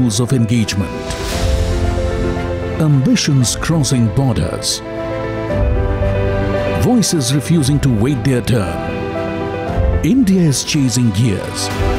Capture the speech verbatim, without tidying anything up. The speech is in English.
levels of engagement. Ambitions crossing borders. Voices refusing to wait their turn. India is chasing gears.